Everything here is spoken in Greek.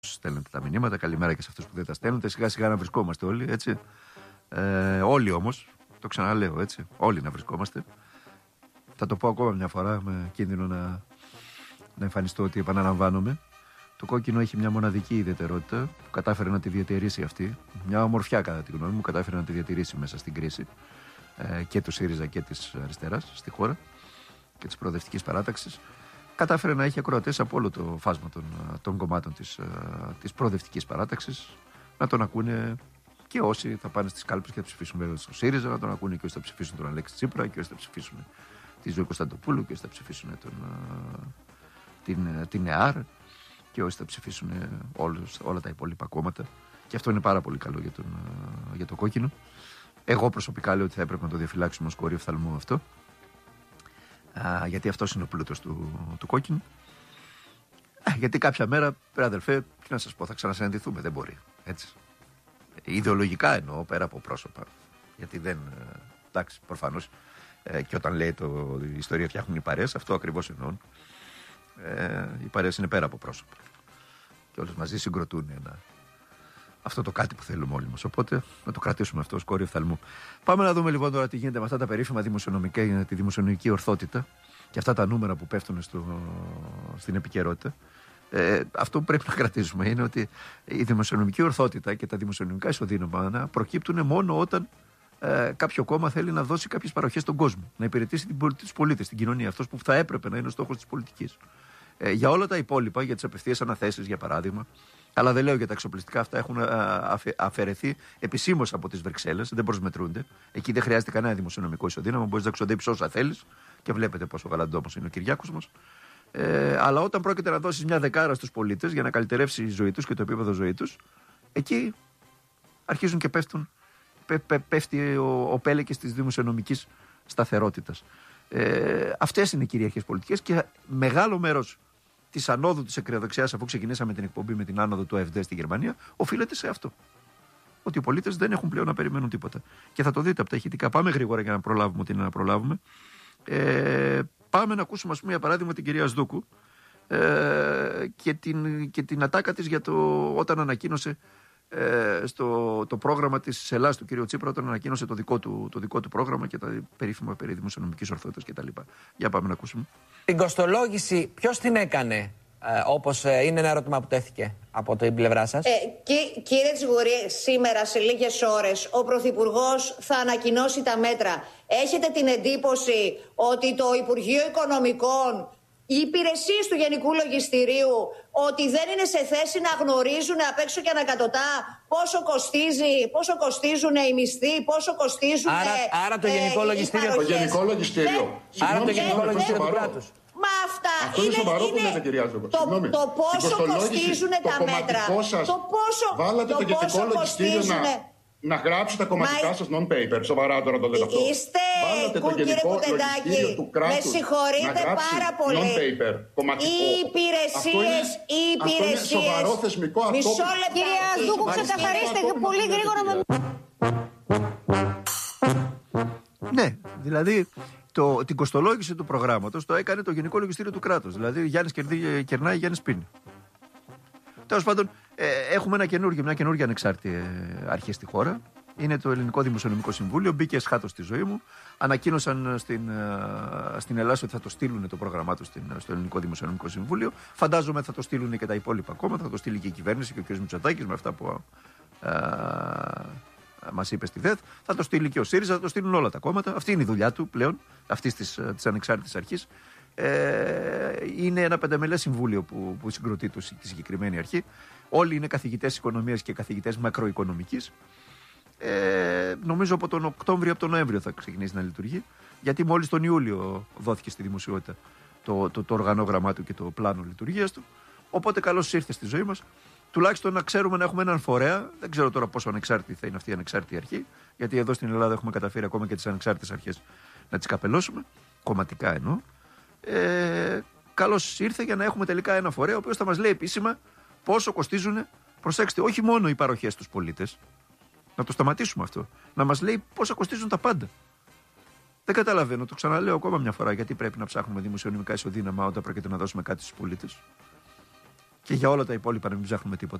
Στέλνετε τα μηνύματα, καλημέρα και σε αυτούς που δεν τα στέλνετε. Σιγά σιγά να βρισκόμαστε όλοι, έτσι. Όλοι όμως, το ξαναλέω, έτσι. Όλοι να βρισκόμαστε. Θα το πω ακόμα μια φορά με κίνδυνο να εμφανιστώ ότι επαναλαμβάνομαι. Το κόκκινο έχει μια μοναδική ιδιαιτερότητα που κατάφερε να τη διατηρήσει αυτή. Μια ομορφιά, κατά τη γνώμη μου, κατάφερε να τη διατηρήσει μέσα στην κρίση και του ΣΥΡΙΖΑ και της αριστεράς στη χώρα και της προοδευτικής παράταξης. Κατάφερε να έχει ακροατές από όλο το φάσμα των κομμάτων της προοδευτικής παράταξης, να τον ακούνε και όσοι θα πάνε στις κάλπες και θα ψηφίσουν βέβαια στο ΣΥΡΙΖΑ, να τον ακούνε και όσοι θα ψηφίσουν τον Αλέξη Τσίπρα και όσοι θα ψηφίσουν τη Ζωή Κωνσταντοπούλου και όσοι θα ψηφίσουν την ΕΑΡ και όσοι θα ψηφίσουν όλα τα υπόλοιπα κόμματα. Και αυτό είναι πάρα πολύ καλό για το κόκκινο. Εγώ προσωπικά λέω ότι θα έπρεπε να το διαφυλάξουμε ως κορί οφθαλμού αυτό. Γιατί αυτός είναι ο πλούτος του κόκκινου. Γιατί κάποια μέρα, αδελφέ, τι να σας πω, θα ξανασυναντηθούμε. Δεν μπορεί. Έτσι. Ιδεολογικά εννοώ, πέρα από πρόσωπα. Γιατί δεν. Εντάξει, προφανώς. Και όταν λέει η ιστορία φτιάχνουν οι παρέες, αυτό ακριβώς εννοούν. Οι παρέες είναι πέρα από πρόσωπα. Και όλες μαζί συγκροτούν αυτό το κάτι που θέλουμε όλοι μας. Οπότε να το κρατήσουμε αυτό ως κόρη οφθαλμού. Πάμε να δούμε λοιπόν τώρα τι γίνεται με αυτά τα περίφημα τη δημοσιονομική ορθότητα και αυτά τα νούμερα που πέφτουν στην επικαιρότητα. Αυτό που πρέπει να κρατήσουμε είναι ότι η δημοσιονομική ορθότητα και τα δημοσιονομικά ισοδύναμα προκύπτουν μόνο όταν κάποιο κόμμα θέλει να δώσει κάποιες παροχές στον κόσμο, να υπηρετήσει τους πολίτες, την κοινωνία, αυτός που θα έπρεπε να είναι ο στόχος της πολιτικής. Για όλα τα υπόλοιπα, για τις απευθείας αναθέσεις για παράδειγμα, αλλά δεν λέω για τα εξοπλιστικά, αυτά έχουν αφαιρεθεί επισήμως από τις Βρυξέλλες, δεν προσμετρούνται. Εκεί δεν χρειάζεται κανένα δημοσιονομικό ισοδύναμο, μπορείς να ξοδέψεις όσα θέλεις και βλέπετε πόσο γαλαντόμος είναι ο Κυριάκος μας. Αλλά όταν πρόκειται να δώσεις μια δεκάρα στους πολίτες για να καλυτερεύσει η ζωή τους και το επίπεδο ζωής τους, εκεί αρχίζουν και πέφτει ο πέλεκες της δημοσιονομικής σταθερότητας. Αυτές είναι οι κυρίαρχες πολιτικές και μεγάλο μέρος της ανόδου της ακροδεξιάς, αφού ξεκινήσαμε την εκπομπή με την άνοδο του AfD στη Γερμανία, οφείλεται σε αυτό. Ότι οι πολίτες δεν έχουν πλέον να περιμένουν τίποτα. Και θα το δείτε από τα ηχητικά. Πάμε γρήγορα για να προλάβουμε ό,τι είναι να προλάβουμε. Πάμε να ακούσουμε, ας πούμε, για παράδειγμα, την κυρία Σδούκου και την ατάκα της για όταν ανακοίνωσε το πρόγραμμα της Ελλάδας του κ. Τσίπρα, όταν ανακοίνωσε το δικό του πρόγραμμα και τα περίφημα περί δημοσιονομικής ορθότητας κτλ. Για πάμε να ακούσουμε. Την κοστολόγηση ποιος την έκανε, όπως είναι ένα ερώτημα που τέθηκε από την πλευρά σας? Κύριε Τσιγουρή, σήμερα σε λίγες ώρες ο Πρωθυπουργός θα ανακοινώσει τα μέτρα. Έχετε την εντύπωση ότι το Υπουργείο Οικονομικών, οι υπηρεσίες του Γενικού Λογιστηρίου, ότι δεν είναι σε θέση να γνωρίζουν απ' έξω και ανακατοτά πόσο κοστίζουν οι μισθοί, πόσο κοστίζουν. Άρα το Γενικό Λογιστήριο. Το Γενικό Λογιστήριο. Άρα το Γενικό Λογιστήριο του κράτους. Μα αυτά αυτό είναι σοβαρό που λέτε, κυρία Ζούκο. Το πόσο κοστίζουν τα μέτρα. Βάλατε το Γενικό Λογιστήριο να γράψει τα κομματικά σας non-paper. Σοβαρά τώρα το λέτε αυτό. Βάλατε το Γενικό Λογιστήριο του κράτους. Με συγχωρείτε πάρα πολύ. Non-paper, κομματικό. Οι υπηρεσίες. Αυτό είναι σοβαρό θεσμικό αυτό. Μισό λεπτό. Κυρία Ζούκου, ξεκαθαρίστε πολύ γρήγορα με. Ναι, δηλαδή την κοστολόγηση του προγράμματος το έκανε το Γενικό Λογιστήριο του κράτους. Δηλαδή Γιάννης κερνάει, Γιάννης πίνει. Τέλος πάντων, έχουμε μια καινούργια ανεξάρτητη αρχή στη χώρα. Είναι το Ελληνικό Δημοσιονομικό Συμβούλιο. Μπήκε εσχάτως στη ζωή μου. Ανακοίνωσαν στην Ελλάδα ότι θα το στείλουν το πρόγραμμά του στο Ελληνικό Δημοσιονομικό Συμβούλιο. Φαντάζομαι θα το στείλουν και τα υπόλοιπα κόμματα. Θα το στείλει και η κυβέρνηση και ο κ. Μητσοτάκης με αυτά που μας είπε στη ΔΕΘ. Θα το στείλει και ο ΣΥΡΙΖΑ. Θα το στείλουν όλα τα κόμματα. Αυτή είναι η δουλειά του πλέον, αυτή της ανεξάρτητης αρχής. Είναι ένα πενταμελές συμβούλιο που συγκροτεί τη συγκεκριμένη αρχή. Όλοι είναι καθηγητές οικονομίας και καθηγητές μακροοικονομικής. Νομίζω από τον Οκτώβριο, από τον Νοέμβριο θα ξεκινήσει να λειτουργεί, γιατί μόλις τον Ιούλιο δόθηκε στη δημοσιότητα το οργανόγραμμά του και το πλάνο λειτουργίας του. Οπότε καλώς ήρθε στη ζωή μας. Τουλάχιστον να ξέρουμε να έχουμε έναν φορέα. Δεν ξέρω τώρα πόσο ανεξάρτητη θα είναι αυτή η ανεξάρτητη αρχή, γιατί εδώ στην Ελλάδα έχουμε καταφέρει ακόμα και τις ανεξάρτητες αρχές να τις καπελώσουμε, κομματικά εννοώ. Καλώς ήρθε για να έχουμε τελικά ένα φορέα ο οποίος θα μας λέει επίσημα πόσο κοστίζουν. Προσέξτε, όχι μόνο οι παροχές στους πολίτες. Να το σταματήσουμε αυτό. Να μας λέει πόσα κοστίζουν τα πάντα. Δεν καταλαβαίνω, το ξαναλέω ακόμα μια φορά, γιατί πρέπει να ψάχνουμε δημοσιονομικά ισοδύναμα όταν πρόκειται να δώσουμε κάτι στους πολίτες. Και για όλα τα υπόλοιπα να μην ψάχνουμε τίποτα.